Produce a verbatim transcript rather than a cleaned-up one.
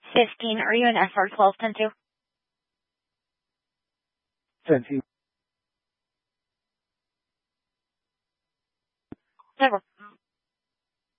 fifteen, are you in S R twelve ten two? ten two. Never.